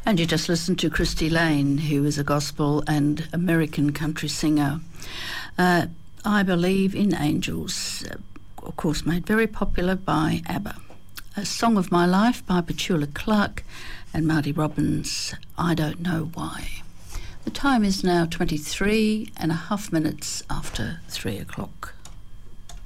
And you just listened to Christy Lane, who is a gospel and American country singer. I Believe in Angels, of course made very popular by ABBA. A Song of My Life by Petula Clark and Marty Robbins, I Don't Know Why. The time is now 23 and a half minutes after 3 o'clock.